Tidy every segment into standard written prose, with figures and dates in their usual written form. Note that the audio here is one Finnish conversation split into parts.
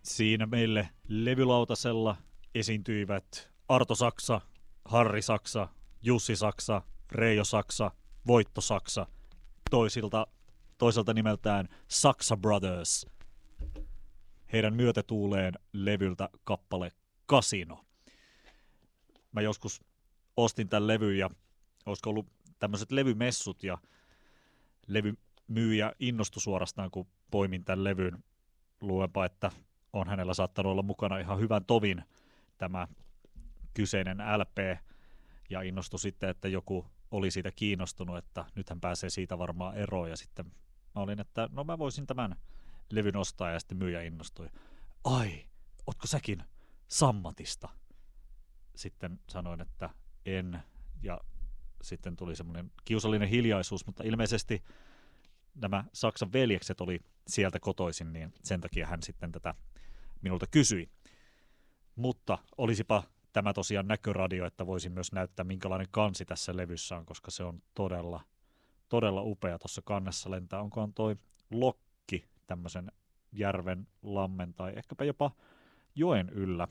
Siinä meille levylautasella esiintyivät Arto Saksa, Harri Saksa, Jussi Saksa, Reijo Saksa, Voitto Saksa, toiselta nimeltään Saksa Brothers. Heidän myötätuuleen levyltä kappale Casino. Mä joskus ostin tämän levyn ja olisiko ollut tämmöiset levymessut ja levymyyjä innostui suorastaan, kun poimin tämän levyn. Luulenpa, että on hänellä saattanut olla mukana ihan hyvän tovin tämä kyseinen LP ja innostui sitten, että joku oli siitä kiinnostunut, että nythän pääsee siitä varmaan eroon ja sitten mä olin, että no mä voisin tämän levyn ostaa ja sitten myyjä innostui. Ai, ootko säkin Sammatista? Sitten sanoin, että en ja sitten tuli semmoinen kiusallinen hiljaisuus, mutta ilmeisesti nämä Saksan veljekset oli sieltä kotoisin, niin sen takia hän sitten tätä minulta kysyi. Mutta olisipa tämä tosiaan näköradio, että voisin myös näyttää, minkälainen kansi tässä levyssä on, koska se on todella, todella upea. Tuossa kannessa lentää, onkohan toi lokki tämmöisen järven, lammen tai ehkäpä jopa joen yllä.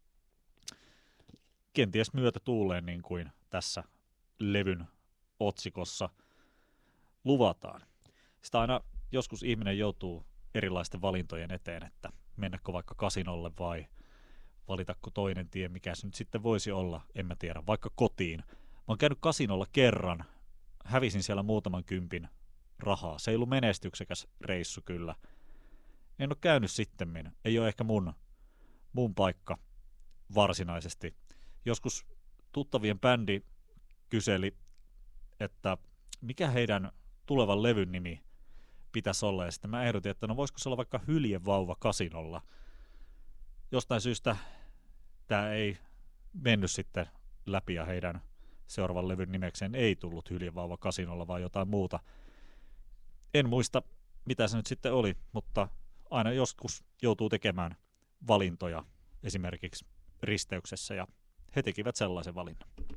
Kenties myötätuuleen, niin kuin tässä levyn otsikossa luvataan. Sitä aina joskus ihminen joutuu erilaisten valintojen eteen, että mennäkö vaikka kasinolle vai valitako toinen tie, mikä se nyt sitten voisi olla, en mä tiedä, vaikka kotiin. Mä oon käynyt kasinolla kerran, hävisin siellä muutaman kympin rahaa. Se ei ollut menestyksekäs reissu kyllä. En ole käynyt sittemmin, ei ole ehkä mun paikka varsinaisesti. Joskus tuttavien bändi kyseli, että mikä heidän tulevan levyn nimi pitäisi olla, ja sitten mä ehdotin, että no voisiko se olla vaikka Hyljevauva kasinolla. Jostain syystä tämä ei mennyt sitten läpi, ja heidän seuraavan levyn nimekseen ei tullut Hyljevauva kasinolla, vaan jotain muuta. En muista, mitä se nyt sitten oli, mutta aina joskus joutuu tekemään valintoja esimerkiksi risteyksessä, ja he tekivät sellaisen valinnan.